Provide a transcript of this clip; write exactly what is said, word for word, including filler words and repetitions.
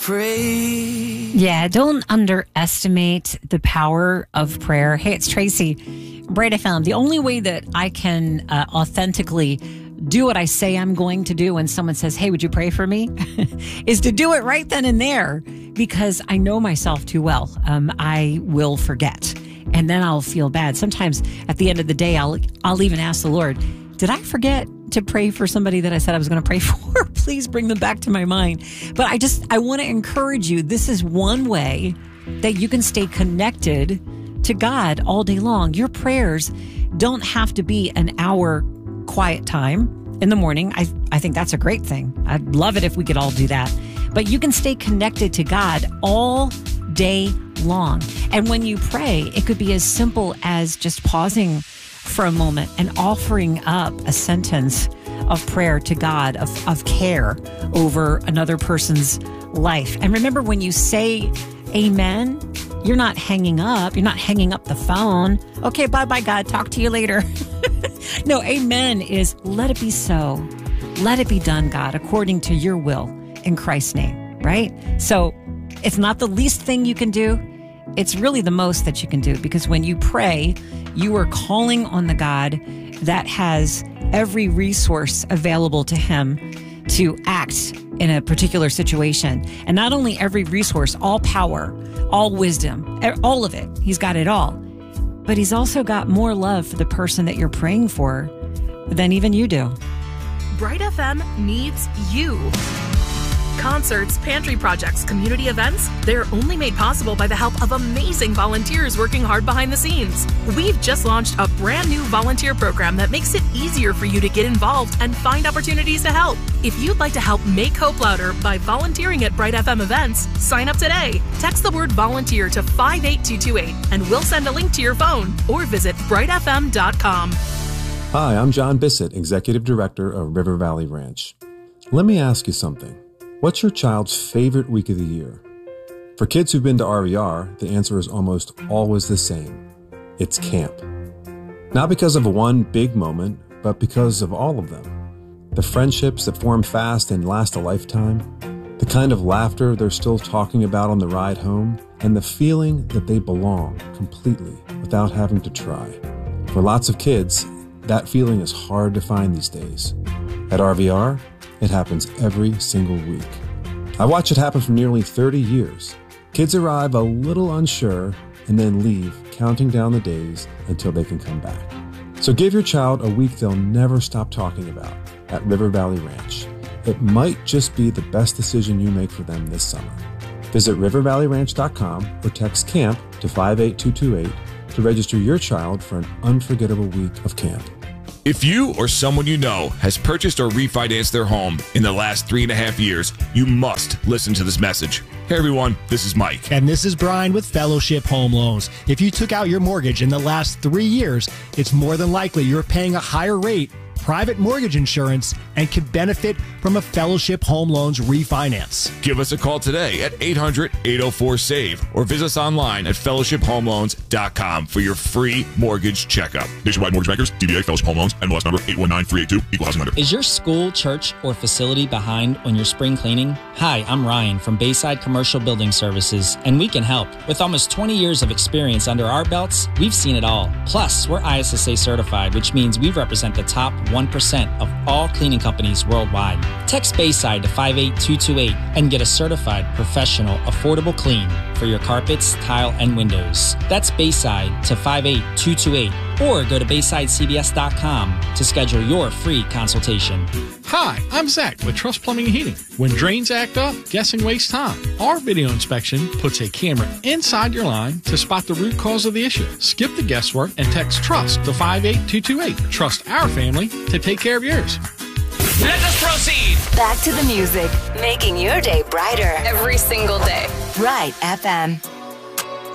Pray. Yeah, don't underestimate the power of prayer. Hey, it's Tracy, Bright F M. The only way that I can uh, authentically do what I say I'm going to do when someone says, hey, would you pray for me? is to do it right then and there, because I know myself too well. Um, I will forget, and then I'll feel bad. Sometimes at the end of the day, I'll I'll even ask the Lord, did I forget to pray for somebody that I said I was going to pray for? Please bring them back to my mind. But I just, I want to encourage you. This is one way that you can stay connected to God all day long. Your prayers don't have to be an hour quiet time in the morning. I, I think that's a great thing. I'd love it if we could all do that. But you can stay connected to God all day long. And when you pray, it could be as simple as just pausing for a moment and offering up a sentence of prayer to God, of, of care over another person's life. And remember, when you say amen, you're not hanging up. You're not hanging up the phone. Okay, bye-bye, God. Talk to you later. No, amen is let it be so. Let it be done, God, according to your will in Christ's name, right? So it's not the least thing you can do. It's really the most that you can do, because when you pray, you are calling on the God that has every resource available to him to act in a particular situation. And not only every resource, all power, all wisdom, all of it. He's got it all. But he's also got more love for the person that you're praying for than even you do. Bright F M needs you. Concerts, pantry projects, community events, they're only made possible by the help of amazing volunteers working hard behind the scenes. We've just launched a brand new volunteer program that makes it easier for you to get involved and find opportunities to help. If you'd like to help make hope louder by volunteering at Bright F M events, sign up today. Text the word volunteer to five eight two two eight and we'll send a link to your phone, or visit bright f m dot com. Hi, I'm John Bissett, Executive Director of River Valley Ranch. Let me ask you something. What's your child's favorite week of the year? For kids who've been to R V R, the answer is almost always the same. It's camp. Not because of one big moment, but because of all of them. The friendships that form fast and last a lifetime, the kind of laughter they're still talking about on the ride home, and the feeling that they belong completely without having to try. For lots of kids, that feeling is hard to find these days. At R V R, it happens every single week. I watch it happen for nearly thirty years. Kids arrive a little unsure and then leave, counting down the days until they can come back. So give your child a week they'll never stop talking about at River Valley Ranch. It might just be the best decision you make for them this summer. Visit river valley ranch dot com or text CAMP to five eight two two eight to register your child for an unforgettable week of camp. If you or someone you know has purchased or refinanced their home in the last three and a half years, you must listen to this message. Hey everyone, this is Mike. And this is Brian with Fellowship Home Loans. If you took out your mortgage in the last three years, it's more than likely you're paying a higher rate, private mortgage insurance, and could benefit from a Fellowship Home Loans refinance. Give us a call today at eight hundred, eight oh four, SAVE or visit us online at fellowship home loans dot com for your free mortgage checkup. Nationwide Mortgage Bankers, D B A Fellowship Home Loans, N M L S number eight one nine three eight two, Equal Housing Lender. Is your school, church, or facility behind on your spring cleaning? Hi, I'm Ryan from Bayside Commercial Building Services, and we can help. With almost twenty years of experience under our belts, we've seen it all. Plus, we're I S S A certified, which means we represent the top one percent of all cleaning companies worldwide. Text Bayside to five eight two two eight and get a certified, professional, affordable clean for your carpets, tile, and windows. That's Bayside to five eight two two eight, or go to bayside c b s dot com to schedule your free consultation. Hi, I'm Zach with Trust Plumbing and Heating. When drains act up, guessing wastes time. Our video inspection puts a camera inside your line to spot the root cause of the issue. Skip the guesswork and text TRUST to five eight two two eight. Trust our family to take care of yours. Let us proceed. Back to the music, making your day brighter every single day. Bright F M.